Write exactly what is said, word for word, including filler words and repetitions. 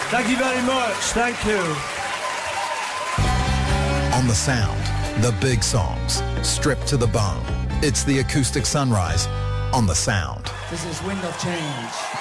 Thank you very much. Thank you. On the Sound, the big songs, stripped to the bone. It's the Acoustic Sunrise on the Sound. This is Wind of Change.